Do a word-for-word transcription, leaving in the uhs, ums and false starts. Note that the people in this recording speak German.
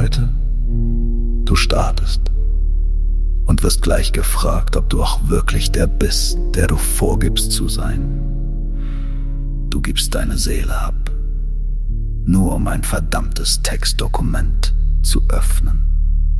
heute? Du startest und wirst gleich gefragt, ob du auch wirklich der bist, der du vorgibst zu sein. Du gibst deine Seele ab, nur um ein verdammtes Textdokument zu öffnen.